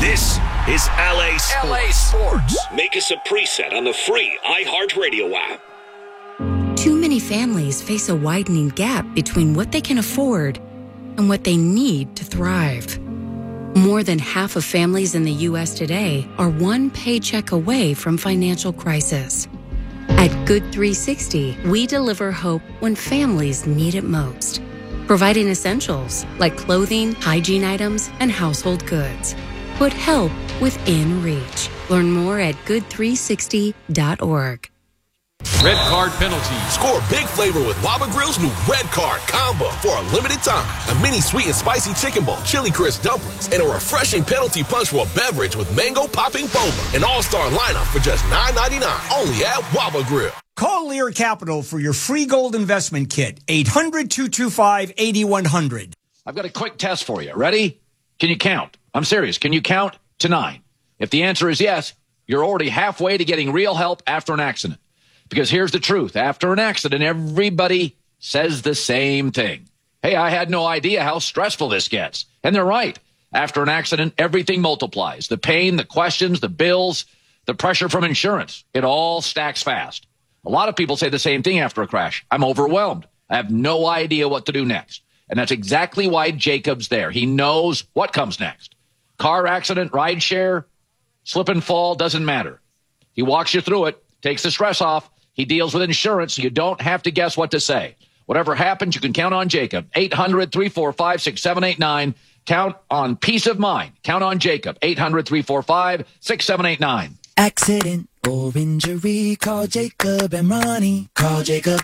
This is LA Sports. LA Sports. Make us a preset on the free iHeartRadio app. Too many families face a widening gap between what they can afford and what they need to thrive. More than half of families in the U.S. today are one paycheck away from financial crisis. At Good 360, we deliver hope when families need it most, providing essentials like clothing, hygiene items, and household goods. Put help within reach. Learn more at good360.org. Red card penalty. Score big flavor with Waba Grill's new Red Card Combo for a limited time. A mini sweet and spicy chicken bowl, chili crisp dumplings, and a refreshing penalty punch for a beverage with mango popping boba. An all-star lineup for just $9.99. Only at Waba Grill. Call Lear Capital for your free gold investment kit. 800-225-8100. I've got a quick test for you. Ready? Can you count? I'm serious. Can you count to 9? If the answer is yes, you're already halfway to getting real help after an accident. Because here's the truth. After an accident, everybody says the same thing. Hey, I had no idea how stressful this gets. And they're right. After an accident, everything multiplies. The pain, the questions, the bills, the pressure from insurance. It all stacks fast. A lot of people say the same thing after a crash. I'm overwhelmed. I have no idea what to do next. And that's exactly why Jacob's there. He knows what comes next. Car accident, ride share, slip and fall, doesn't matter. He walks you through it, takes the stress off. He deals with insurance, so you don't have to guess what to say. Whatever happens, you can count on Jacob. 800-345-6789. Count on peace of mind. Count on Jacob. 800-345-6789. Accident or injury, call Jacob and Ronnie. Call Jacob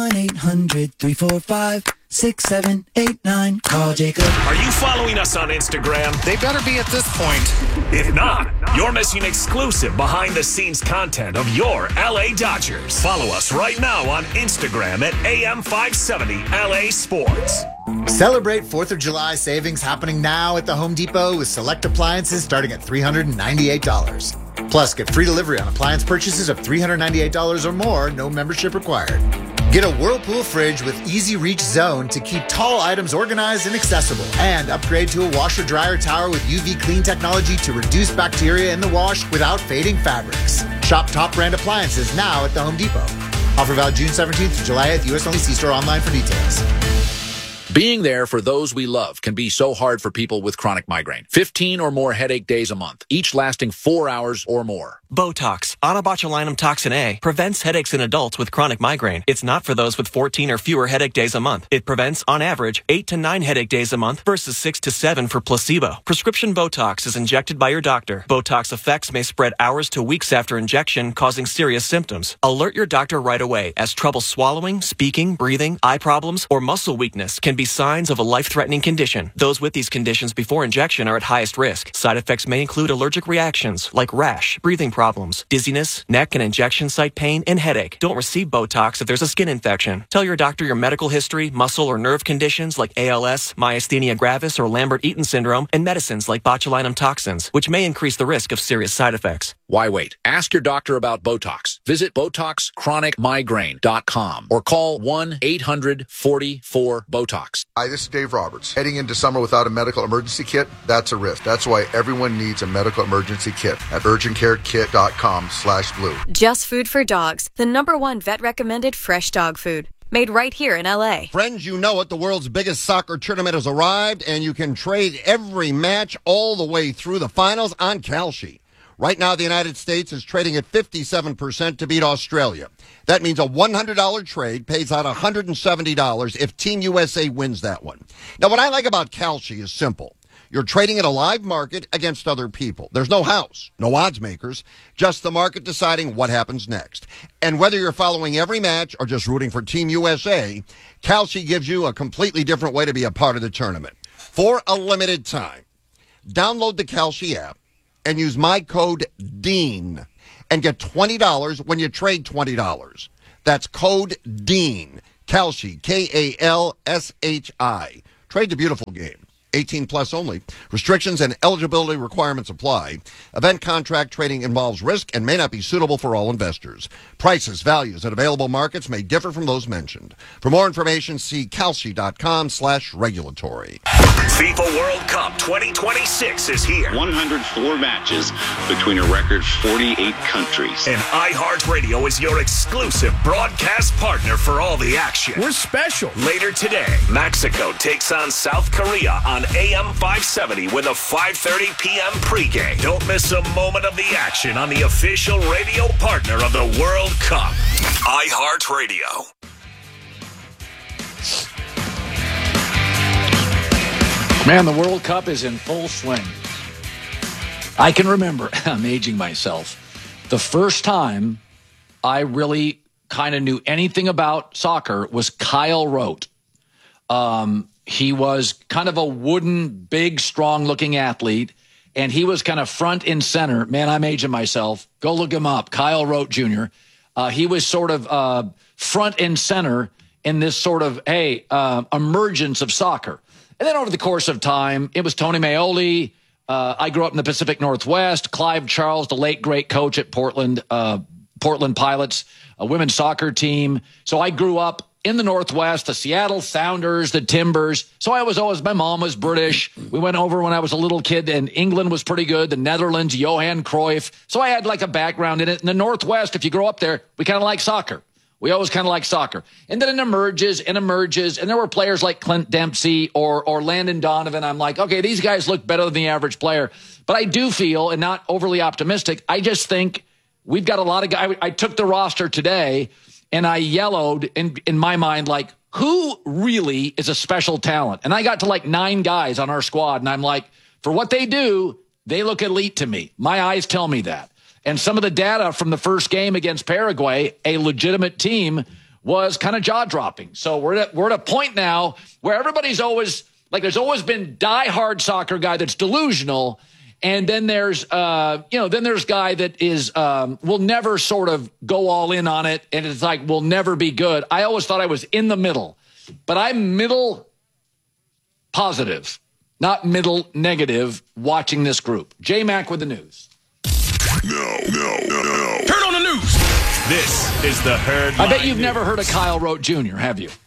1-800-345-6789. Call Jacob. Are you following us on Instagram? They better be at this point. If not, you're missing exclusive behind-the-scenes content of your LA Dodgers. Follow us right now on Instagram at AM570 LA Sports. Celebrate 4th of July savings happening now at the Home Depot with select appliances starting at $398. Plus, get free delivery on appliance purchases of $398 or more, no membership required. Get a Whirlpool fridge with Easy Reach Zone to keep tall items organized and accessible. And upgrade to a washer-dryer tower with UV clean technology to reduce bacteria in the wash without fading fabrics. Shop top brand appliances now at the Home Depot. Offer valid June 17th to July 8th. U.S. only. See store online for details. Being there for those we love can be so hard for people with chronic migraine. 15 or more headache days a month, each lasting 4 hours or more. Botox, onabotulinum toxin A, prevents headaches in adults with chronic migraine. It's not for those with 14 or fewer headache days a month. It prevents, on average, 8 to 9 headache days a month versus 6 to 7 for placebo. Prescription Botox is injected by your doctor. Botox effects may spread hours to weeks after injection, causing serious symptoms. Alert your doctor right away, as trouble swallowing, speaking, breathing, eye problems, or muscle weakness can be signs of a life-threatening condition. Those with these conditions before injection are at highest risk. Side effects may include allergic reactions like rash, breathing problems, dizziness, neck and injection site pain, and headache. Don't receive Botox if there's a skin infection. Tell your doctor your medical history, muscle or nerve conditions like ALS, myasthenia gravis, or Lambert-Eaton syndrome, and medicines like botulinum toxins, which may increase the risk of serious side effects. Why wait? Ask your doctor about Botox. Visit BotoxChronicMigraine.com or call 1-800-44-BOTOX. Hi, this is Dave Roberts. Heading into summer without a medical emergency kit, that's a risk. That's why everyone needs a medical emergency kit at urgentcarekit.com/blue. Just Food for Dogs, the #1 vet-recommended fresh dog food. Made right here in L.A. Friends, you know it. The world's biggest soccer tournament has arrived, and you can trade every match all the way through the finals on Kalshi. Right now, the United States is trading at 57% to beat Australia. That means a $100 trade pays out $170 if Team USA wins that one. Now, what I like about Kalshi is simple. You're trading at a live market against other people. There's no house, no odds makers, just the market deciding what happens next. And whether you're following every match or just rooting for Team USA, Kalshi gives you a completely different way to be a part of the tournament. For a limited time, download the Kalshi app and use my code DEAN and get $20 when you trade $20. That's code DEAN. Kalshi, Kalshi. Trade the beautiful game. 18 plus only. Restrictions and eligibility requirements apply. Event contract trading involves risk and may not be suitable for all investors. Prices, values, and available markets may differ from those mentioned. For more information, see Kalshi.com/regulatory. FIFA World Cup 2026 is here. 104 matches between a record 48 countries. And iHeartRadio is your exclusive broadcast partner for all the action. We're special. Later today, Mexico takes on South Korea on AM 570 with a 5:30 p.m. pregame. Don't miss a moment of the action on the official radio partner of the World Cup, iHeartRadio. Man, the World Cup is in full swing. I can remember, I'm aging myself, the first time I really kind of knew anything about soccer was Kyle Rote. He was kind of a wooden, big, strong-looking athlete, and he was kind of front and center. Man, I'm aging myself. Go look him up, Kyle Rote Jr. He was sort of front and center in this sort of, emergence of soccer. And then over the course of time, it was Tony Meoli. I grew up in the Pacific Northwest. Clive Charles, the late great coach at Portland Pilots, a women's soccer team. So I grew up in the Northwest, the Seattle Sounders, the Timbers. So I was always, my mom was British. We went over when I was a little kid, and England was pretty good. The Netherlands, Johan Cruyff. So I had like a background in it. In the Northwest, if you grow up there, we kind of like soccer. We always kind of like soccer. And then it emerges. And there were players like Clint Dempsey or Landon Donovan. I'm like, okay, these guys look better than the average player. But I do feel, and not overly optimistic, I just think we've got a lot of guys. I took the roster today and I yellowed in my mind, like, who really is a special talent? And I got to like 9 guys on our squad. And I'm like, for what they do, they look elite to me. My eyes tell me that. And some of the data from the first game against Paraguay, a legitimate team, was kind of jaw-dropping. So we're at a point now where everybody's always, like, there's always been diehard soccer guy that's delusional, and then there's guy that is will never sort of go all in on it, and it's like will never be good. I always thought I was in the middle, but I'm middle positive, not middle negative, watching this group. J-Mac with the news. No. Turn on the news. This is the Herd. I bet you've never heard of Kyle Rote Jr., have you?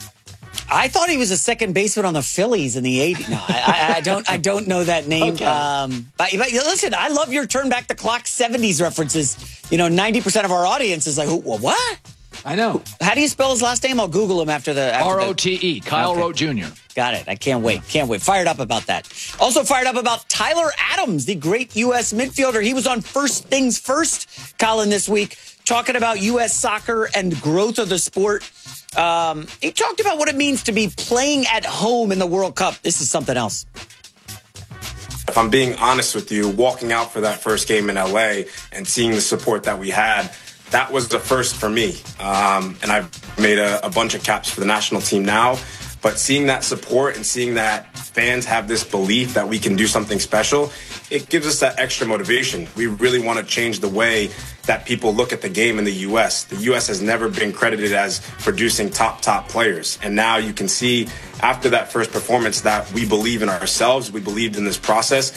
I thought he was a second baseman on the Phillies in the 80s. No, I don't know that name. Okay. But listen, I love your turn back the clock 70s references. 90% of our audience is like, what? I know. How do you spell his last name? I'll Google him after the R-O-T-E, Kyle Rote Jr. Got it. I can't wait. Fired up about that. Also fired up about Tyler Adams, the great U.S. midfielder. He was on First Things First, Colin, this week, talking about U.S. soccer and growth of the sport. He talked about what it means to be playing at home in the World Cup. This is something else. If I'm being honest with you, walking out for that first game in L.A. and seeing the support that we had, that was the first for me. And I've made a bunch of caps for the national team now. But seeing that support and seeing that fans have this belief that we can do something special, it gives us that extra motivation. We really want to change the way that people look at the game in the U.S. The U.S. has never been credited as producing top players. And now you can see after that first performance that we believe in ourselves. We believed in this process.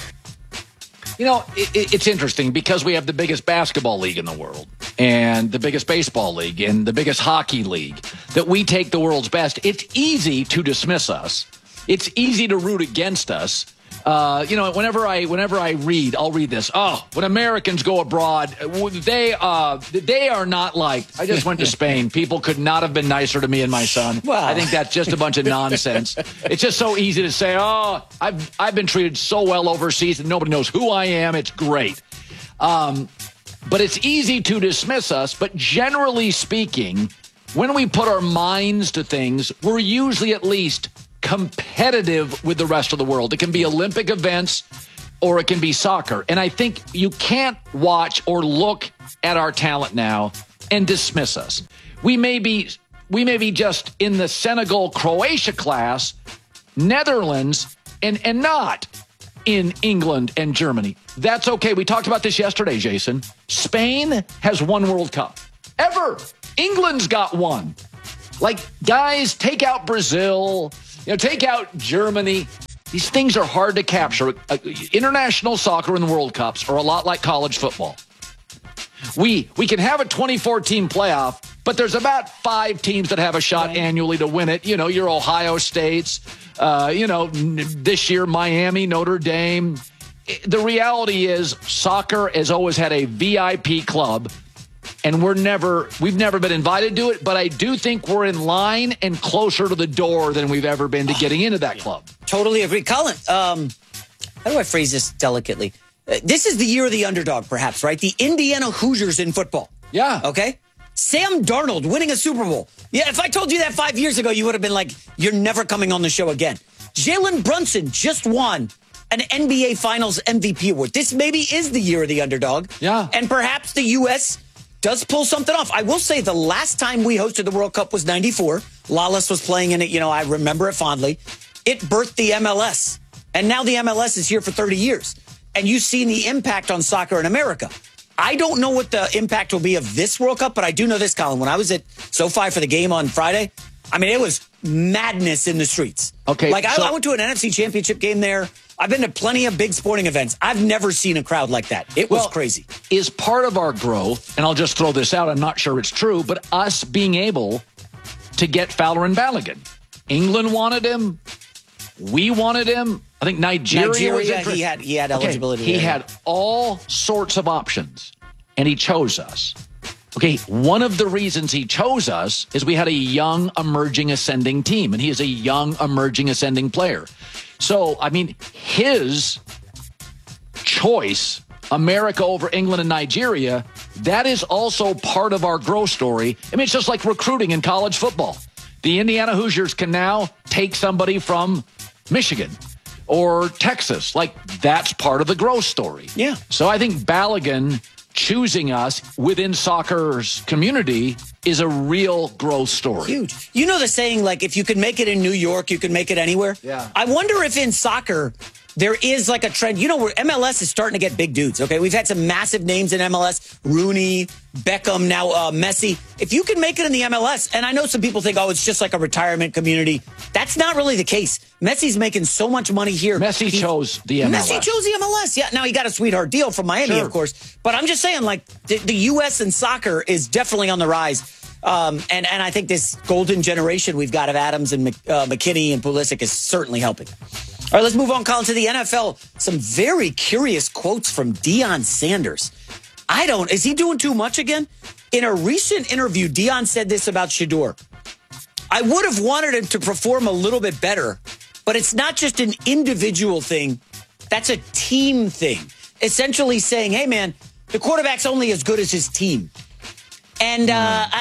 It's interesting because we have the biggest basketball league in the world and the biggest baseball league and the biggest hockey league, that we take the world's best. It's easy to dismiss us. It's easy to root against us. Whenever I read, I'll read this. Oh, when Americans go abroad, they are not like. I just went to Spain. People could not have been nicer to me and my son. Wow. I think that's just a bunch of nonsense. It's just so easy to say, oh, I've been treated so well overseas and nobody knows who I am. It's great. But it's easy to dismiss us. But generally speaking, when we put our minds to things, we're usually at least competitive with the rest of the world. It can be Olympic events or it can be soccer. And I think you can't watch or look at our talent now and dismiss us. We may be just in the Senegal-Croatia class, Netherlands, and not in England and Germany. That's okay. We talked about this yesterday, Jason. Spain has one World Cup. Ever. England's got one. Like, guys, take out Brazil, take out Germany. These things are hard to capture. International soccer and World Cups are a lot like college football. We can have a 24-team playoff, but there's about 5 teams that have a shot annually to win it. You know, your Ohio States, this year, Miami, Notre Dame. The reality is soccer has always had a VIP club, and we've never been invited to it, but I do think we're in line and closer to the door than we've ever been to getting into that club. Totally agree. Colin, how do I phrase this delicately? This is the year of the underdog, perhaps, right? The Indiana Hoosiers in football. Yeah. Okay? Sam Darnold winning a Super Bowl. Yeah, if I told you that 5 years ago, you would have been like, you're never coming on the show again. Jalen Brunson just won an NBA Finals MVP award. This maybe is the year of the underdog. Yeah. And perhaps the U.S. does pull something off. I will say the last time we hosted the World Cup was 94. Lawless was playing in it. You know, I remember it fondly. It birthed the MLS. And now the MLS is here for 30 years. And you've seen the impact on soccer in America. I don't know what the impact will be of this World Cup, but I do know this, Colin. When I was at SoFi for the game on Friday, I mean, it was madness in the streets. Okay. Like, I went to an NFC Championship game there. I've been to plenty of big sporting events. I've never seen a crowd like that. It was crazy. Is part of our growth, and I'll just throw this out, I'm not sure it's true, but us being able to get Fowler and Balogun. England wanted him. We wanted him. I think Nigeria was interested. He had eligibility. He had all sorts of options, and he chose us. Okay, one of the reasons he chose us is we had a young, emerging, ascending team, and he is a young, emerging, ascending player. So, I mean, his choice, America over England and Nigeria, that is also part of our growth story. I mean, it's just like recruiting in college football. The Indiana Hoosiers can now take somebody from Michigan or Texas. Like, that's part of the growth story. Yeah. So I think Balogun choosing us within soccer's community is a real growth story. Huge. You know the saying, like, if you can make it in New York, you can make it anywhere? Yeah. I wonder if in soccer there is like a trend. You know, where MLS is starting to get big dudes, okay? We've had some massive names in MLS. Rooney, Beckham, now Messi. If you can make it in the MLS, and I know some people think, oh, it's just like a retirement community. That's not really the case. Messi's making so much money here. Messi chose the MLS. Messi chose the MLS. Yeah, now he got a sweetheart deal from Miami, of course. But I'm just saying, like, the U.S. and soccer is definitely on the rise. And I think this golden generation we've got of Adams and McKinney and Pulisic is certainly helping. All right, let's move on, Colin, to the NFL. Some very curious quotes from Deion Sanders. Is he doing too much again? In a recent interview, Deion said this about Shedeur. I would have wanted him to perform a little bit better, but it's not just an individual thing. That's a team thing. Essentially saying, hey, man, the quarterback's only as good as his team. And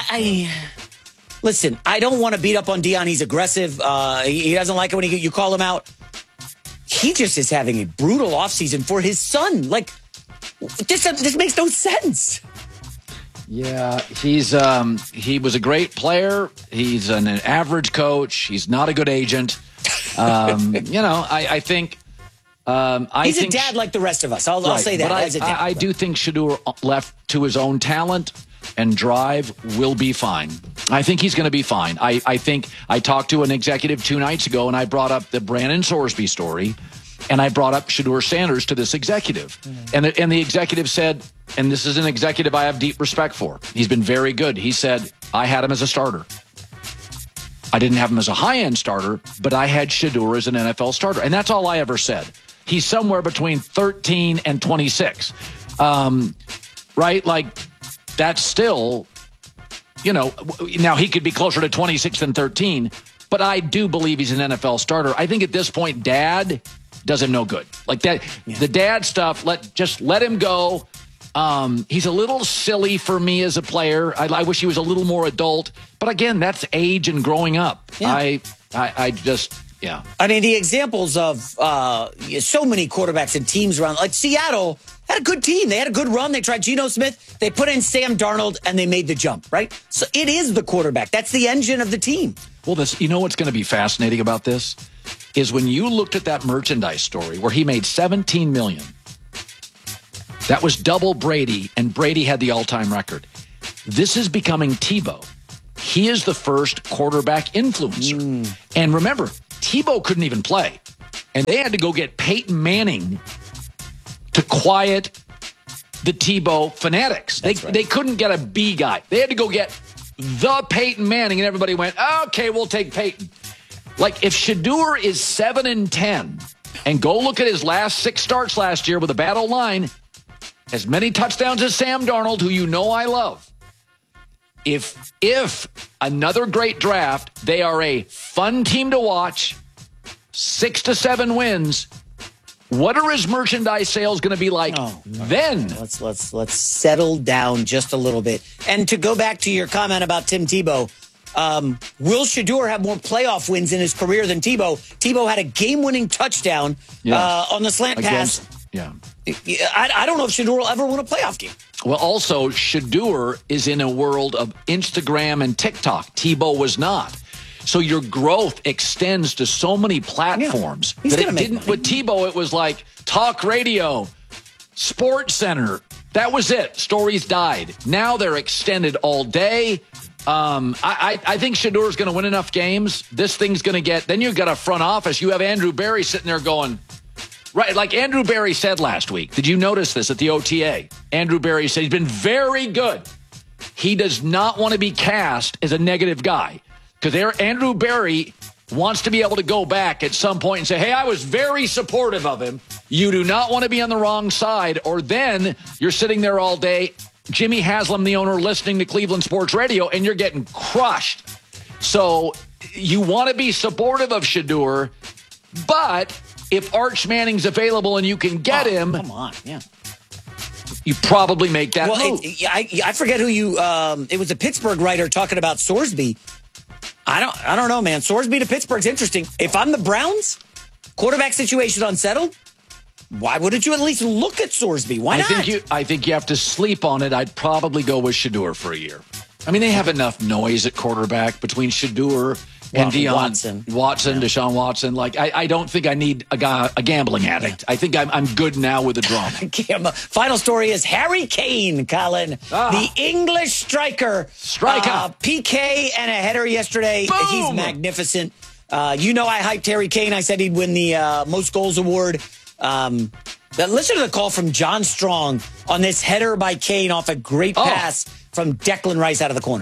listen, I don't want to beat up on Deion. He's aggressive. He doesn't like it when you call him out. He just is having a brutal offseason for his son. Like, this makes no sense. Yeah, he was a great player. He's an average coach. He's not a good agent. I think... he's a dad like the rest of us. I'll say that. But I do think Shedeur, left to his own talent and drive, will be fine. I think he's going to be fine. I think I talked to an executive 2 nights ago, and I brought up the Brandon Sorsby story, and I brought up Shedeur Sanders to this executive. Mm-hmm. And the executive said, and this is an executive I have deep respect for. He's been very good. He said, I had him as a starter. I didn't have him as a high-end starter, but I had Shedeur as an NFL starter. And that's all I ever said. He's somewhere between 13 and 26. Right? Like, that's still, now he could be closer to 26 than 13, but I do believe he's an NFL starter. I think at this point, Dad does him no good. Like that, The dad stuff, let him go. He's a little silly for me as a player. I wish he was a little more adult, but again, that's age and growing up. Yeah. Yeah. I mean, the examples of so many quarterbacks and teams around, like Seattle had a good team. They had a good run. They tried Geno Smith. They put in Sam Darnold, and they made the jump, right? So it is the quarterback. That's the engine of the team. Well, you know what's going to be fascinating about this is when you looked at that merchandise story where he made $17 million. That was double Brady, and Brady had the all-time record. This is becoming Tebow. He is the first quarterback influencer. And remember, Tebow couldn't even play. And they had to go get Peyton Manning to quiet the Tebow fanatics. They couldn't get a B guy. They had to go get the Peyton Manning, and everybody went, okay, we'll take Peyton. Like, if Shedeur is 7-10, and go look at his last 6 starts last year with a bad O-line, as many touchdowns as Sam Darnold, who you know I love. If another great draft, they are a fun team to watch, 6 to 7 wins. What are his merchandise sales going to be like then? Let's settle down just a little bit. And to go back to your comment about Tim Tebow, will Shedeur have more playoff wins in his career than Tebow? Tebow had a game-winning touchdown on the slant pass. I don't know if Shedeur will ever win a playoff game. Well, also, Shedeur is in a world of Instagram and TikTok. Tebow was not. So your growth extends to so many platforms that it didn't. With Tebow, it was like talk radio, Sports Center. That was it. Stories died. Now they're extended all day. I think Shedeur is going to win enough games. This thing's going to get. Then you've got a front office. You have Andrew Berry sitting there going, right, like Andrew Berry said last week. Did you notice this at the OTA? Andrew Berry said he's been very good. He does not want to be cast as a negative guy. Because Andrew Berry wants to be able to go back at some point and say, hey, I was very supportive of him. You do not want to be on the wrong side, or then you're sitting there all day, Jimmy Haslam, the owner, listening to Cleveland Sports Radio, and you're getting crushed. So you want to be supportive of Shedeur, but if Arch Manning's available and you can get him, come on, you probably make that move. I forget who you. It was a Pittsburgh writer talking about Sorsby. I don't know, man. Sorsby to Pittsburgh's interesting. If I'm the Browns, quarterback situation unsettled, why wouldn't you at least look at Sorsby? Why not? I think you have to sleep on it. I'd probably go with Shedeur for a year. I mean, they have enough noise at quarterback between Shedeur and Deshaun Watson. Like, I don't think I need a gambling addict. I think I'm good now with the drama. Final story is Harry Kane, Colin. The English striker. PK and a header yesterday. Boom! He's magnificent. You know I hyped Harry Kane. I said he'd win the most goals award. Listen to the call from John Strong on this header by Kane off a great pass from Declan Rice out of the corner.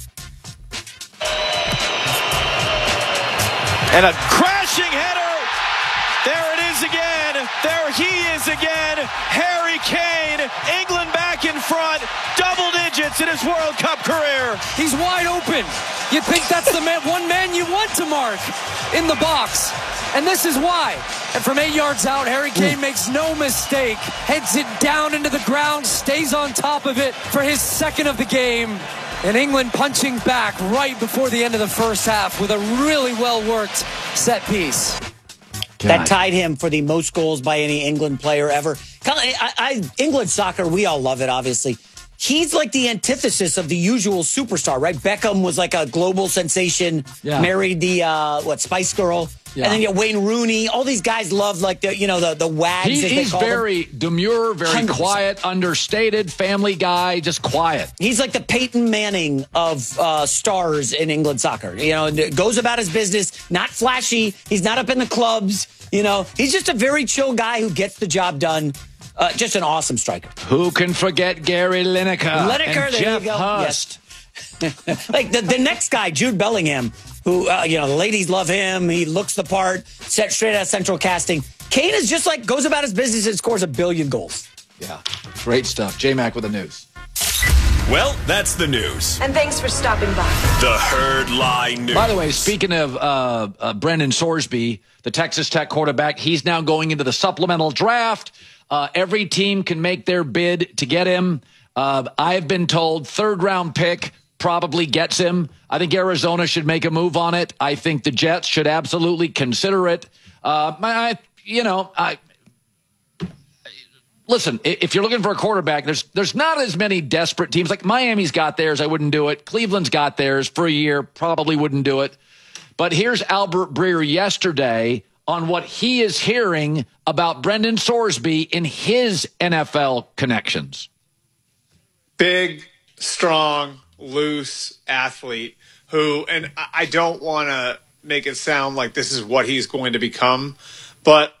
And a crashing header. There it is again. There he is again. Harry Kane. England back in front. Double digits in his World Cup career. He's wide open. You'd think that's the one man you want to mark in the box. And this is why. And from 8 yards out, Harry Kane makes no mistake. Heads it down into the ground. Stays on top of it for his second of the game. And England punching back right before the end of the first half with a really well-worked set piece. That tied him for the most goals by any England player ever. England soccer, we all love it, obviously. He's like the antithesis of the usual superstar, right? Beckham was like a global sensation, married the, Spice Girl. Yeah. And then you have Wayne Rooney. All these guys love like the wags. He's very demure, very 100%. Quiet, understated, family guy, just quiet. He's like the Peyton Manning of stars in England soccer. Goes about his business, not flashy. He's not up in the clubs. He's just a very chill guy who gets the job done. Just an awesome striker. Who can forget Gary Lineker and Jeff Hurst? Yes. Like the next guy, Jude Bellingham, who, the ladies love him. He looks the part, set straight out of Central Casting. Kane is just like, goes about his business and scores 1 billion goals. Yeah, great stuff. J-Mac with the news. Well, that's the news. And thanks for stopping by. The Herd Lie News. By the way, speaking of Brendan Sorsby, the Texas Tech quarterback, he's now going into the supplemental draft. Every team can make their bid to get him. I've been told 3rd-round pick probably gets him. I think Arizona should make a move on it. I think the Jets should absolutely consider it. Listen, if you're looking for a quarterback, there's not as many desperate teams. Like Miami's got theirs, I wouldn't do it. Cleveland's got theirs for a year, probably wouldn't do it. But here's Albert Breer yesterday on what he is hearing about Brendan Sorsby in his NFL connections. Big, strong, loose athlete who, and I don't want to make it sound like this is what he's going to become, But